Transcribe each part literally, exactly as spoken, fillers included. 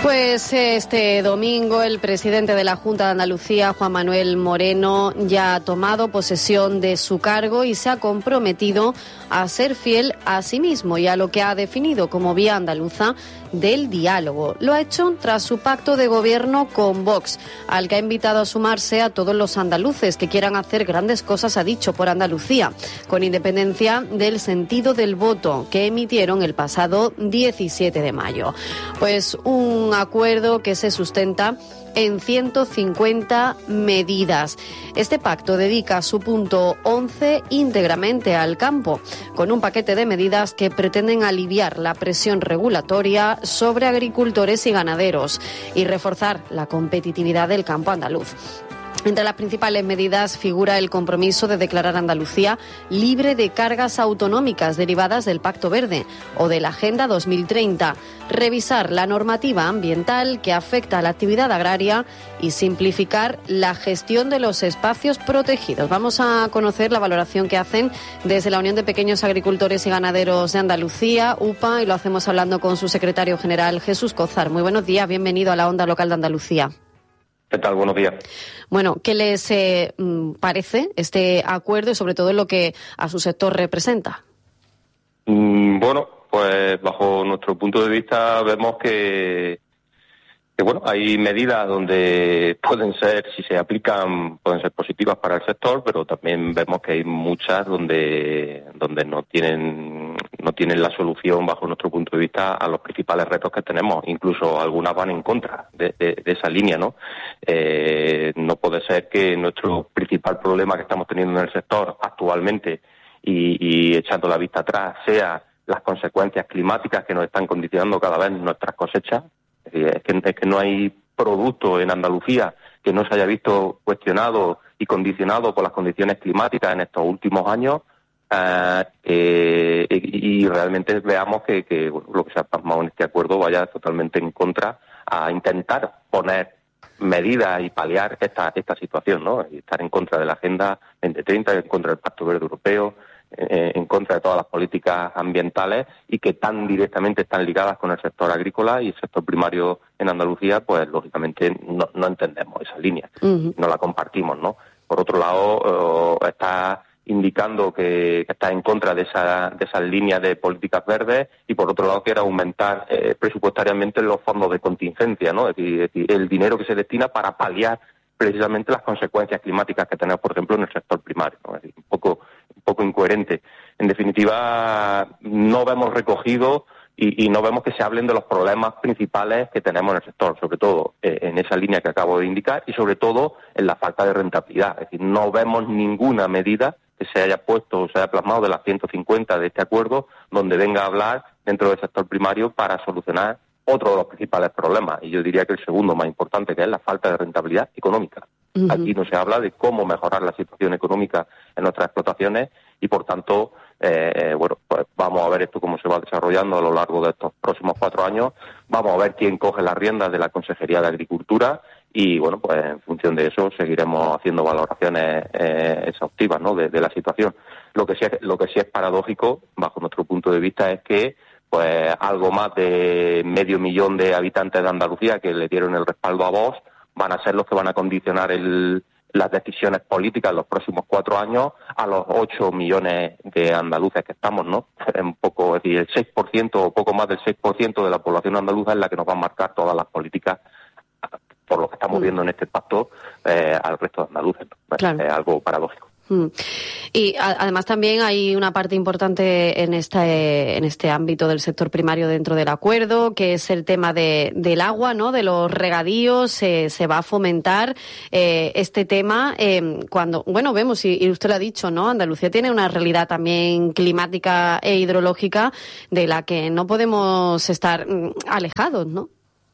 Pues este domingo el presidente de la Junta de Andalucía, Juan Manuel Moreno, ya ha tomado posesión de su cargo y se ha comprometido a ser fiel a sí mismo y a lo que ha definido como vía andaluza del diálogo. Lo ha hecho tras su pacto de gobierno con Vox, al que ha invitado a sumarse a todos los andaluces que quieran hacer grandes cosas, ha dicho, por Andalucía, con independencia del sentido del voto que emitieron el pasado diecisiete de mayo. Pues un acuerdo que se sustenta en ciento cincuenta medidas. Este pacto dedica su punto once íntegramente al campo, con un paquete de medidas que pretenden aliviar la presión regulatoria sobre agricultores y ganaderos y reforzar la competitividad del campo andaluz. Entre las principales medidas figura el compromiso de declarar Andalucía libre de cargas autonómicas derivadas del Pacto Verde o de la Agenda dos mil treinta, revisar la normativa ambiental que afecta a la actividad agraria y simplificar la gestión de los espacios protegidos. Vamos a conocer la valoración que hacen desde la Unión de Pequeños Agricultores y Ganaderos de Andalucía, U P A, y lo hacemos hablando con su secretario general, Jesús Cozar. Muy buenos días, bienvenido a la Onda Local de Andalucía. ¿Qué tal? Buenos días. Bueno, ¿qué les eh, parece este acuerdo y sobre todo lo que a su sector representa? Mm, bueno, pues bajo nuestro punto de vista vemos que, que bueno, hay medidas donde pueden ser, si se aplican, pueden ser positivas para el sector, pero también vemos que hay muchas donde donde no tienen no tienen la solución bajo nuestro punto de vista a los principales retos que tenemos. Incluso algunas van en contra de, de, de esa línea, ¿no? Eh, no puede ser que nuestro principal problema que estamos teniendo en el sector actualmente y, y echando la vista atrás sea las consecuencias climáticas que nos están condicionando cada vez nuestras cosechas. Es decir, es que, es que no hay producto en Andalucía que no se haya visto cuestionado y condicionado por las condiciones climáticas en estos últimos años. Uh, eh, y, y realmente veamos que, que bueno, lo que se ha plasmado en este acuerdo vaya totalmente en contra a intentar poner medidas y paliar esta esta situación, ¿no? Y estar en contra de la Agenda veinte treinta, en contra del Pacto Verde Europeo, eh, en contra de todas las políticas ambientales y que tan directamente están ligadas con el sector agrícola y el sector primario en Andalucía, pues lógicamente no, no entendemos esa línea, uh-huh. no la compartimos, ¿no? Por otro lado, uh, está indicando que, que está en contra de esa de esas líneas de políticas verdes y por otro lado quiere aumentar eh, presupuestariamente los fondos de contingencia, ¿no? Es decir, es decir, el dinero que se destina para paliar precisamente las consecuencias climáticas que tenemos, por ejemplo, en el sector primario, ¿no? Es decir, un poco un poco incoherente. En definitiva, no vemos recogido y, y no vemos que se hablen de los problemas principales que tenemos en el sector, sobre todo eh, en esa línea que acabo de indicar y sobre todo en la falta de rentabilidad. Es decir, no vemos ninguna medida que se haya puesto o se haya plasmado de las ciento cincuenta de este acuerdo donde venga a hablar dentro del sector primario para solucionar otro de los principales problemas, y yo diría que el segundo más importante, que es la falta de rentabilidad económica. Uh-huh. Aquí no se habla de cómo mejorar la situación económica en nuestras explotaciones y, por tanto, eh, bueno, pues vamos a ver esto cómo se va desarrollando a lo largo de estos próximos cuatro años. Vamos a ver quién coge las riendas de la Consejería de Agricultura y, bueno, pues en función de eso seguiremos haciendo valoraciones eh, exhaustivas, ¿no?, de, de la situación. Lo que sí es, lo que sí es paradójico, bajo nuestro punto de vista, es que pues algo más de medio millón de habitantes de Andalucía que le dieron el respaldo a Vox van a ser los que van a condicionar el, las decisiones políticas en los próximos cuatro años a los ocho millones de andaluces que estamos, ¿no? Un poco, es decir, el seis por ciento o poco más del seis por ciento de la población andaluza es la que nos va a marcar todas las políticas, por lo que estamos viendo en este pacto, eh, al resto de andaluces, ¿no? Claro. Es algo paradójico. Y a, además también hay una parte importante en este en este ámbito del sector primario dentro del acuerdo, que es el tema de del agua, ¿no?, de los regadíos. Se, se va a fomentar eh, este tema eh, cuando, bueno, vemos, y, y usted lo ha dicho, ¿no?, Andalucía tiene una realidad también climática e hidrológica de la que no podemos estar mm, alejados, ¿no?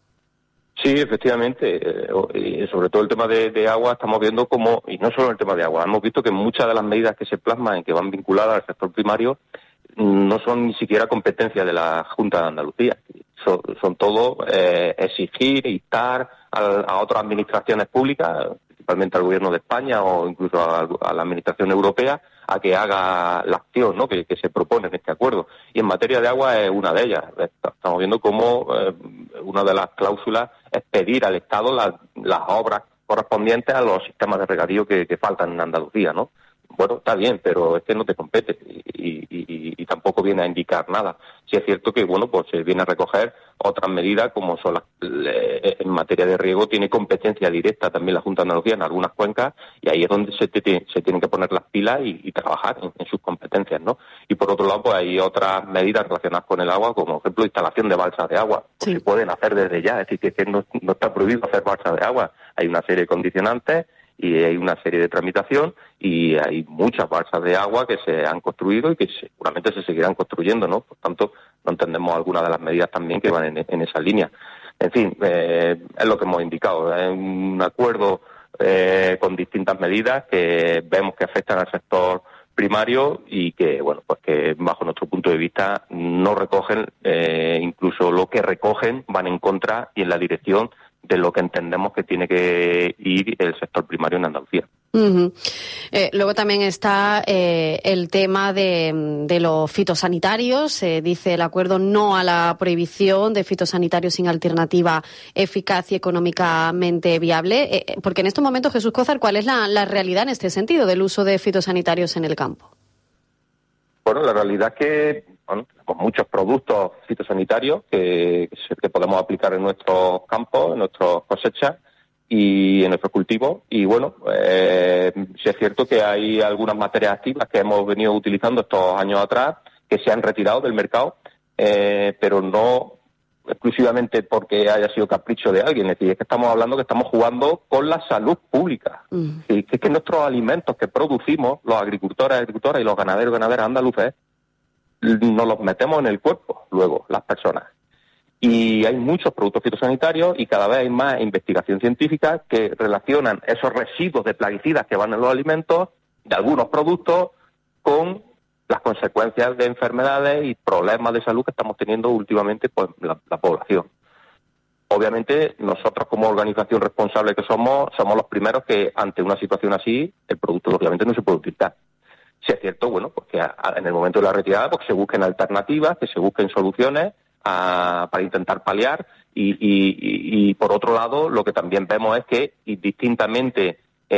Sí, efectivamente, y sobre todo el tema de, de agua estamos viendo como, y no solo el tema de agua, hemos visto que muchas de las medidas que se plasman y que van vinculadas al sector primario no son ni siquiera competencia de la Junta de Andalucía, son, son todo eh, exigir, instar a, a otras administraciones públicas, principalmente al Gobierno de España o incluso a, a la Administración Europea, a que haga la acción, ¿no?, que, que se propone en este acuerdo. Y en materia de agua es una de ellas. Estamos viendo cómo eh, una de las cláusulas es pedir al Estado las, las obras correspondientes a los sistemas de regadío que, que faltan en Andalucía, ¿no? Bueno, está bien, pero es que no te compete y, y, y, y tampoco viene a indicar nada. Sí es cierto que, bueno, pues se viene a recoger otras medidas como son las, en materia de riego tiene competencia directa también la Junta de Andalucía en algunas cuencas y ahí es donde se, te, se tienen que poner las pilas y, y trabajar en, en sus competencias, ¿no? Y por otro lado, pues hay otras medidas relacionadas con el agua, como por ejemplo instalación de balsas de agua, sí. Se pueden hacer desde ya, es decir, que, que no, no está prohibido hacer balsas de agua. Hay una serie de condicionantes y hay una serie de tramitación y hay muchas balsas de agua que se han construido y que seguramente se seguirán construyendo, ¿no? Por tanto, no entendemos algunas de las medidas también que van en, en esa línea. En fin, eh, es lo que hemos indicado, es un acuerdo eh, con distintas medidas que vemos que afectan al sector primario y que, bueno, pues que bajo nuestro punto de vista no recogen, eh, incluso lo que recogen van en contra y en la dirección de lo que entendemos que tiene que ir el sector primario en Andalucía. Uh-huh. Eh, luego también está eh, el tema de, de los fitosanitarios. Eh, dice el acuerdo no a la prohibición de fitosanitarios sin alternativa eficaz y económicamente viable. Eh, porque en estos momentos, Jesús Cózar, ¿cuál es la, la realidad en este sentido del uso de fitosanitarios en el campo? Bueno, la realidad es que bueno, tenemos muchos productos fitosanitarios que, que podemos aplicar en nuestros campos, en nuestras cosechas y en nuestros cultivos. Y bueno, eh, sí es cierto que hay algunas materias activas que hemos venido utilizando estos años atrás que se han retirado del mercado, eh, pero no exclusivamente porque haya sido capricho de alguien. Es decir, es que estamos hablando que estamos jugando con la salud pública. Mm. Y que es que nuestros alimentos que producimos, los agricultores, agricultoras y los ganaderos, ganaderas andaluces, nos los metemos en el cuerpo luego, las personas. Y hay muchos productos fitosanitarios y cada vez hay más investigación científica que relacionan esos residuos de plaguicidas que van en los alimentos de algunos productos con las consecuencias de enfermedades y problemas de salud que estamos teniendo últimamente pues la, la población. Obviamente, nosotros como organización responsable que somos, somos los primeros que ante una situación así, el producto obviamente no se puede utilizar. Si es cierto, bueno, pues que a, a, en el momento de la retirada pues se busquen alternativas, que se busquen soluciones a, para intentar paliar y, y, y, y por otro lado lo que también vemos es que indistintamente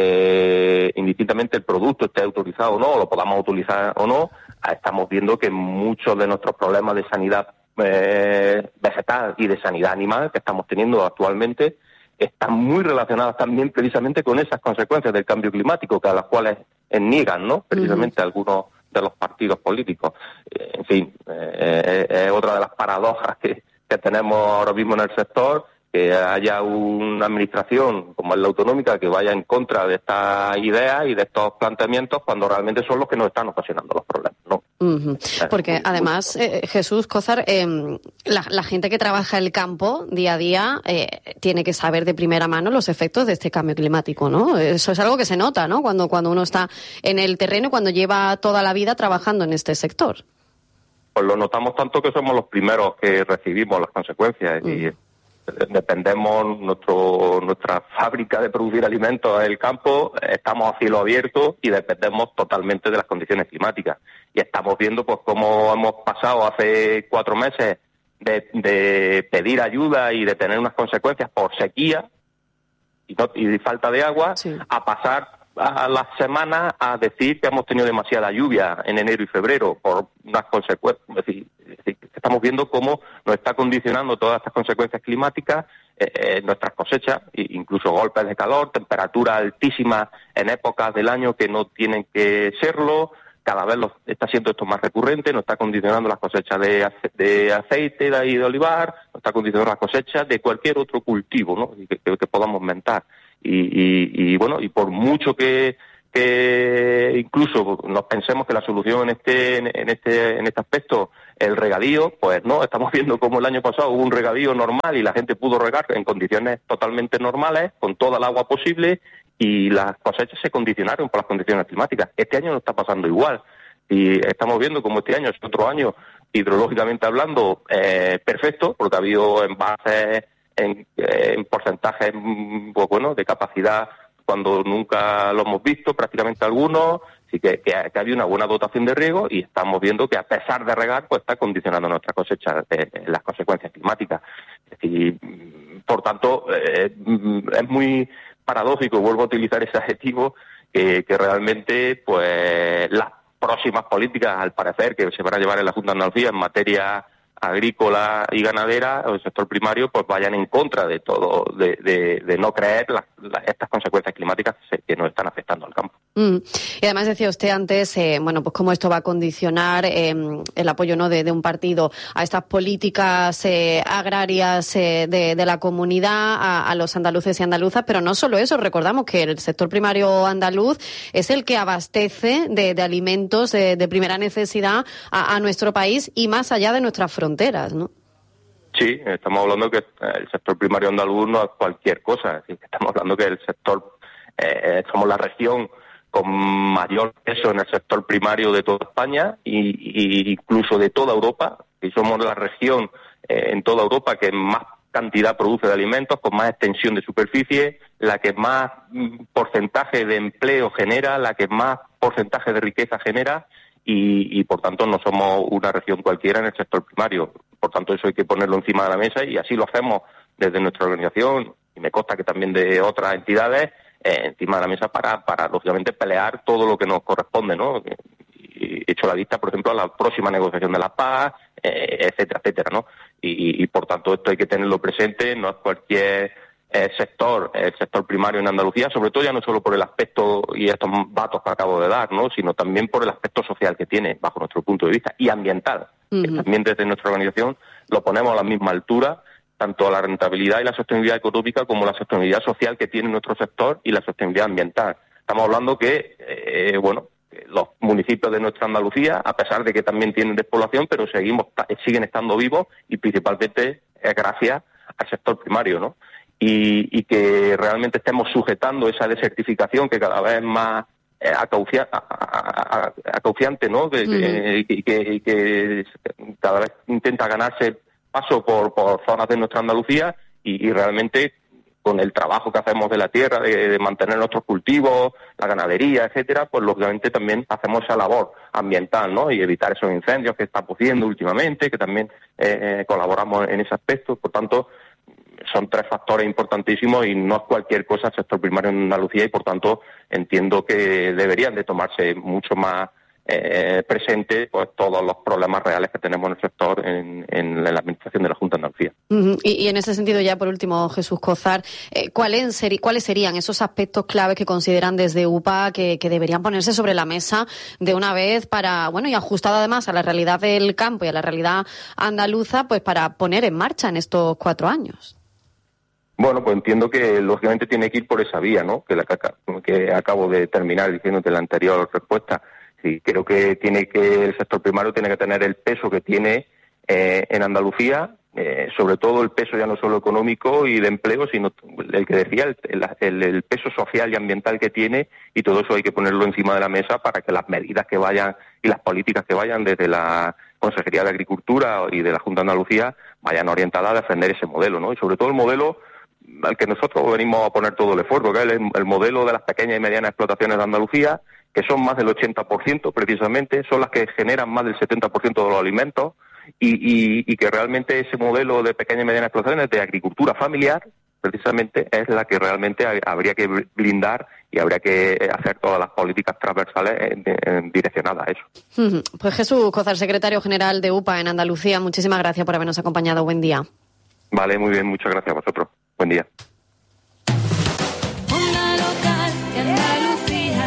Eh, indistintamente el producto esté autorizado o no, o lo podamos utilizar o no, estamos viendo que muchos de nuestros problemas de sanidad eh, vegetal y de sanidad animal que estamos teniendo actualmente están muy relacionadas también precisamente con esas consecuencias del cambio climático, que a las cuales niegan, ¿no? Precisamente uh-huh. algunos de los partidos políticos. Eh, en fin, eh, es otra de las paradojas que, que tenemos ahora mismo en el sector, que haya una administración como es la autonómica que vaya en contra de estas ideas y de estos planteamientos cuando realmente son los que nos están ocasionando los problemas, ¿no? Uh-huh. Porque además, eh, Jesús Cózar, eh, la, la gente que trabaja el campo día a día eh, tiene que saber de primera mano los efectos de este cambio climático, ¿no? Eso es algo que se nota, ¿no? Cuando, cuando uno está en el terreno y cuando lleva toda la vida trabajando en este sector. Pues lo notamos tanto que somos los primeros que recibimos las consecuencias uh-huh. y dependemos, nuestro nuestra fábrica de producir alimentos en el campo, estamos a cielo abierto y dependemos totalmente de las condiciones climáticas. Y estamos viendo pues cómo hemos pasado hace cuatro meses de, de pedir ayuda y de tener unas consecuencias por sequía y, no, y falta de agua, sí. a pasar a las semanas a decir que hemos tenido demasiada lluvia en enero y febrero por unas consecuencias. Es decir, es decir, estamos viendo cómo nos está condicionando todas estas consecuencias climáticas eh, eh, nuestras cosechas, incluso golpes de calor, temperaturas altísimas en épocas del año que no tienen que serlo. Cada vez lo, está siendo esto más recurrente, nos está condicionando las cosechas de, ace, de aceite de, de olivar, nos está condicionando las cosechas de cualquier otro cultivo, ¿no? que, que, que podamos mentar. Y, y, y bueno, y por mucho que, que incluso nos pensemos que la solución en este, en este, en este aspecto es el regadío, pues no, estamos viendo cómo el año pasado hubo un regadío normal y la gente pudo regar en condiciones totalmente normales, con toda el agua posible, y las cosechas se condicionaron por las condiciones climáticas. Este año no está pasando igual. Y estamos viendo como este año es otro año, hidrológicamente hablando, eh, perfecto, porque ha habido envases en, en porcentajes pues bueno, de capacidad cuando nunca lo hemos visto, prácticamente algunos, así que, que, que había una buena dotación de riego y estamos viendo que a pesar de regar, pues está condicionando nuestra cosecha, eh, las consecuencias climáticas. Y, por tanto, eh, es muy paradójico, vuelvo a utilizar ese adjetivo, eh, que realmente pues las próximas políticas, al parecer, que se van a llevar en la Junta de Andalucía en materia agrícola y ganadera o el sector primario, pues vayan en contra de todo, de, de, de no creer las, las, estas consecuencias climáticas que, se, que nos están afectando al campo. Mm. Y además decía usted antes, eh, bueno, pues cómo esto va a condicionar eh, el apoyo, ¿no?, de, de un partido a estas políticas eh, agrarias eh, de, de la comunidad, a, a los andaluces y andaluzas, pero no solo eso, recordamos que el sector primario andaluz es el que abastece de, de alimentos de, de primera necesidad a, a nuestro país y más allá de nuestras fronteras, ¿no? Sí, estamos hablando que el sector primario andaluz no es cualquier cosa, estamos hablando que el sector, eh, somos la región con mayor peso en el sector primario de toda España y, y incluso de toda Europa, y somos la región eh, en toda Europa que más cantidad produce de alimentos, con más extensión de superficie, la que más porcentaje de empleo genera, la que más porcentaje de riqueza genera, y, y por tanto no somos una región cualquiera en el sector primario. Por tanto, eso hay que ponerlo encima de la mesa, y así lo hacemos desde nuestra organización, y me consta que también de otras entidades, eh, encima de la mesa para, para, lógicamente, pelear todo lo que nos corresponde, ¿no? He hecho la vista, por ejemplo, a la próxima negociación de la paz, eh, etcétera, etcétera, ¿no? Y, y, por tanto, esto hay que tenerlo presente, no es cualquier eh, sector, el sector primario en Andalucía, sobre todo ya no solo por el aspecto y estos datos que acabo de dar, ¿no?, sino también por el aspecto social que tiene, bajo nuestro punto de vista, y ambiental. Uh-huh. Que también desde nuestra organización lo ponemos a la misma altura, tanto la rentabilidad y la sostenibilidad económica como la sostenibilidad social que tiene nuestro sector y la sostenibilidad ambiental. Estamos hablando que, eh, bueno, los municipios de nuestra Andalucía, a pesar de que también tienen despoblación, pero seguimos siguen estando vivos, y principalmente es gracias al sector primario, ¿no? Y, y que realmente estemos sujetando esa desertificación que cada vez es más eh, acaucia, a, a, a, acauciante, ¿no? Que, uh-huh. que, que, que cada vez intenta ganarse paso por, por zonas de nuestra Andalucía, y, y realmente con el trabajo que hacemos de la tierra, de, de mantener nuestros cultivos, la ganadería, etcétera, pues lógicamente también hacemos esa labor ambiental, ¿no? Y evitar esos incendios que estamos viendo últimamente, que también eh, colaboramos en ese aspecto. Por tanto, son tres factores importantísimos y no es cualquier cosa el sector primario en Andalucía, y por tanto entiendo que deberían de tomarse mucho más eh, presente pues todos los problemas reales que tenemos en el sector en, en la administración de la Junta de Andalucía. Uh-huh. Y, y en ese sentido, ya por último, Jesús Cozar, eh, ¿cuáles, seri- ¿cuáles serían esos aspectos claves que consideran desde U P A que, que deberían ponerse sobre la mesa de una vez para, bueno, y ajustado además a la realidad del campo y a la realidad andaluza, pues para poner en marcha en estos cuatro años? Bueno, pues entiendo que lógicamente tiene que ir por esa vía, ¿no?, que, la, que acabo de terminar diciéndote en la anterior respuesta. Sí, creo que tiene que el sector primario tiene que tener el peso que tiene eh, en Andalucía, eh, sobre todo el peso ya no solo económico y de empleo, sino el que decía, el, el, el peso social y ambiental que tiene, y todo eso hay que ponerlo encima de la mesa para que las medidas que vayan y las políticas que vayan desde la Consejería de Agricultura y de la Junta de Andalucía vayan orientadas a defender ese modelo, ¿no? Y sobre todo el modelo al que nosotros venimos a poner todo el esfuerzo, que es el, el modelo de las pequeñas y medianas explotaciones de Andalucía, que son más del ochenta por ciento precisamente, son las que generan más del setenta por ciento de los alimentos, y, y, y que realmente ese modelo de pequeñas y medianas explotaciones de agricultura familiar, precisamente es la que realmente habría que blindar, y habría que hacer todas las políticas transversales en, en, direccionadas a eso. Pues Jesús Cozar, secretario general de U P A en Andalucía, muchísimas gracias por habernos acompañado. Buen día. Vale, muy bien, muchas gracias a vosotros. Buen día. Onda local de Andalucía.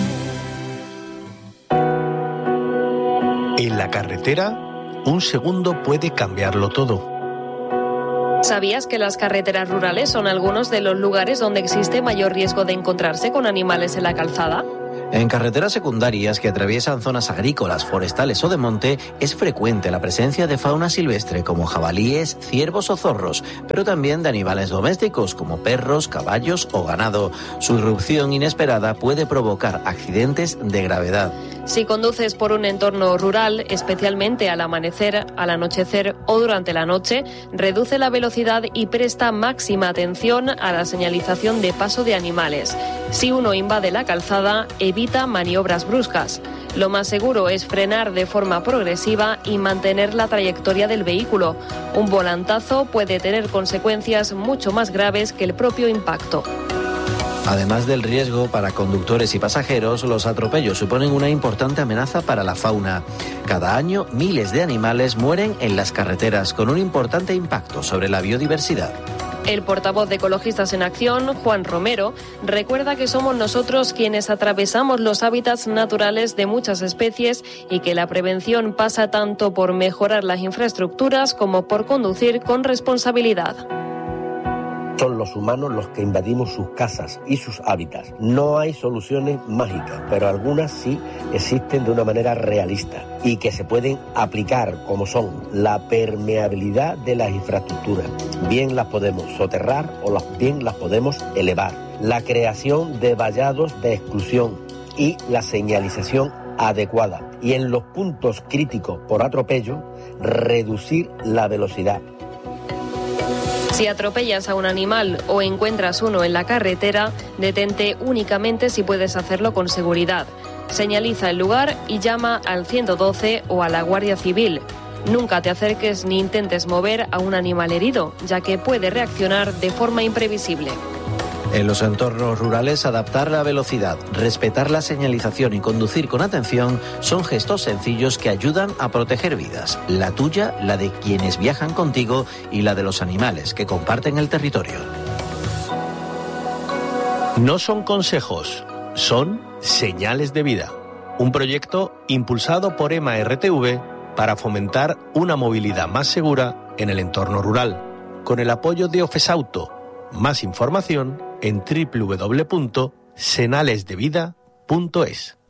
En la carretera, un segundo puede cambiarlo todo. ¿Sabías que las carreteras rurales son algunos de los lugares donde existe mayor riesgo de encontrarse con animales en la calzada? En carreteras secundarias que atraviesan zonas agrícolas, forestales o de monte, es frecuente la presencia de fauna silvestre como jabalíes, ciervos o zorros, pero también de animales domésticos como perros, caballos o ganado. Su irrupción inesperada puede provocar accidentes de gravedad. Si conduces por un entorno rural, especialmente al amanecer, al anochecer o durante la noche, reduce la velocidad y presta máxima atención a la señalización de paso de animales. Si uno invade la calzada, evita maniobras bruscas. Lo más seguro es frenar de forma progresiva y mantener la trayectoria del vehículo. Un volantazo puede tener consecuencias mucho más graves que el propio impacto. Además del riesgo para conductores y pasajeros, los atropellos suponen una importante amenaza para la fauna. Cada año, miles de animales mueren en las carreteras, con un importante impacto sobre la biodiversidad. El portavoz de Ecologistas en Acción, Juan Romero, recuerda que somos nosotros quienes atravesamos los hábitats naturales de muchas especies y que la prevención pasa tanto por mejorar las infraestructuras como por conducir con responsabilidad. Son los humanos los que invadimos sus casas y sus hábitats. No hay soluciones mágicas, pero algunas sí existen de una manera realista y que se pueden aplicar, como son la permeabilidad de las infraestructuras. Bien las podemos soterrar o las, bien las podemos elevar. La creación de vallados de exclusión y la señalización adecuada. Y en los puntos críticos por atropello, reducir la velocidad. Si atropellas a un animal o encuentras uno en la carretera, detente únicamente si puedes hacerlo con seguridad. Señaliza el lugar y llama al ciento doce o a la Guardia Civil. Nunca te acerques ni intentes mover a un animal herido, ya que puede reaccionar de forma imprevisible. En los entornos rurales, adaptar la velocidad, respetar la señalización y conducir con atención son gestos sencillos que ayudan a proteger vidas. La tuya, la de quienes viajan contigo y la de los animales que comparten el territorio. No son consejos, son señales de vida. Un proyecto impulsado por EMA R T V para fomentar una movilidad más segura en el entorno rural, con el apoyo de Ofesauto. Más información en doble u doble u doble u punto senales de vida punto es.